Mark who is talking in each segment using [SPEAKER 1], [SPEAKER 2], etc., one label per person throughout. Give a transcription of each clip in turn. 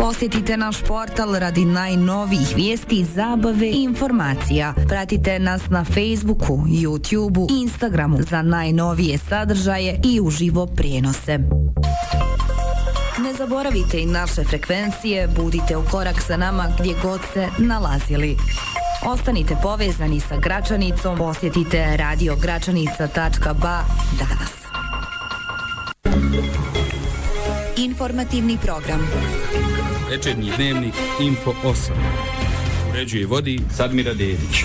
[SPEAKER 1] Posjetite naš portal radi najnovijih vijesti, zabave i informacija. Pratite nas na Facebooku, YouTubeu, Instagramu za najnovije sadržaje i uživo prijenose. Ne zaboravite i naše frekvencije, budite u korak sa nama gdje god se nalazili. Ostanite povezani sa Gračanicom, posjetite radiogračanica.ba danas. Informativni program.
[SPEAKER 2] Večernji dnevnik Info 8. Uređuje i vodi Sadmira Dedić.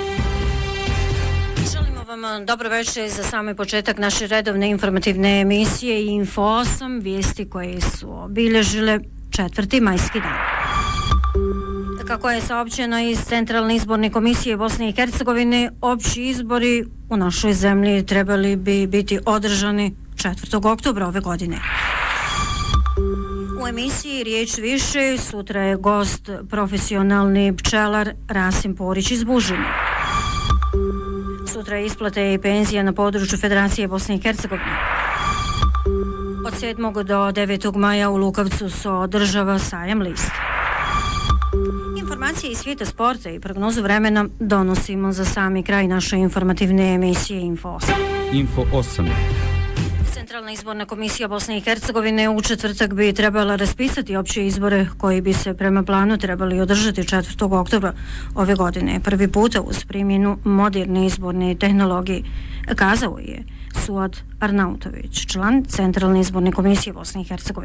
[SPEAKER 3] Želimo vam dobro večer za sami početak naše redovne informativne emisije Info 8, vijesti koje su obilježile 4. majski dan. Kako je saopćeno iz Centralne izborne komisije Bosne i Hercegovine, opći izbori u našoj zemlji trebali bi biti održani 4. oktobra ove godine. U emisiji Riječ više sutra je gost profesionalni pčelar Rasim Porić iz Bužine. Sutra je isplate i penzija na području Federacije Bosne i Hercegovine. Od 7. do 9. maja u Lukavcu se održava sajam lista. Informacije iz svijeta sporta i prognozu vremena donosimo za sami kraj naše informativne emisije Info 8.
[SPEAKER 2] Info 8.
[SPEAKER 3] Centralna izborna komisija Bosne i Hercegovine u četvrtak bi trebala raspisati opće izbore koji bi se prema planu trebali održati 4. oktobra ove godine. Prvi puta uz primjenu moderne izborne tehnologije, kazao je Suad Arnautović, član Centralne izborne komisije Bosne i Hercegovine.